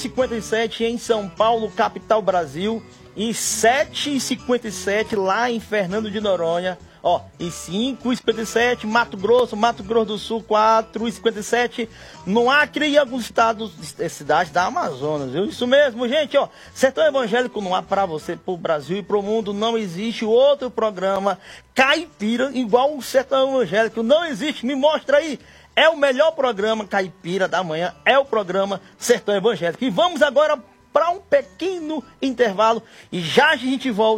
5h57 em São Paulo, capital Brasil, e 7h57 lá em Fernando de Noronha. Ó, e 5h57, Mato Grosso do Sul, 4h57, no Acre e alguns estados, cidades da Amazonas, viu? Isso mesmo, gente, ó, Sertão Evangélico no ar para você, pro Brasil e pro mundo. Não existe outro programa caipira igual o Sertão Evangélico, não existe, me mostra aí. É o melhor programa caipira da manhã, é o programa Sertão Evangélico. E vamos agora para um pequeno intervalo e já a gente volta.